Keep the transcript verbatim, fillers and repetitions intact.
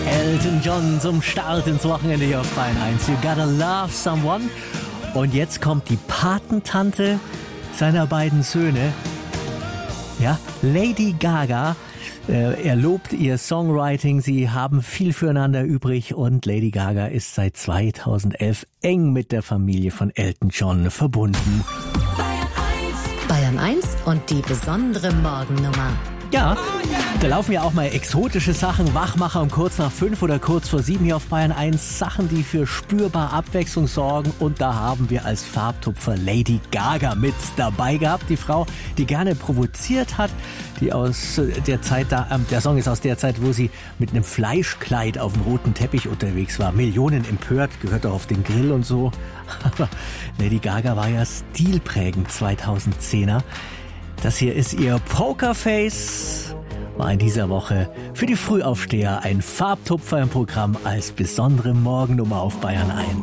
Elton John zum Start ins Wochenende hier auf Bayern eins. You gotta love someone. Und jetzt kommt die Patentante seiner beiden Söhne. Ja, Lady Gaga. Äh, er lobt ihr Songwriting. Sie haben viel füreinander übrig. Und Lady Gaga ist seit zweitausendelf eng mit der Familie von Elton John verbunden. Bayern eins und die besondere Morgennummer. Ja, da laufen ja auch mal exotische Sachen, Wachmacher um kurz nach fünf oder kurz vor sieben hier auf Bayern eins. Sachen, die für spürbar Abwechslung sorgen. Und da haben wir als Farbtupfer Lady Gaga mit dabei gehabt. Die Frau, die gerne provoziert hat, die aus der Zeit da, äh, der Song ist aus der Zeit, wo sie mit einem Fleischkleid auf dem roten Teppich unterwegs war. Millionen empört, gehört auch auf den Grill und so. Aber Lady Gaga war ja stilprägend zweitausendzehner. Das hier ist ihr Pokerface, war in dieser Woche für die Frühaufsteher ein Farbtupfer im Programm als besondere Morgennummer auf Bayern eins.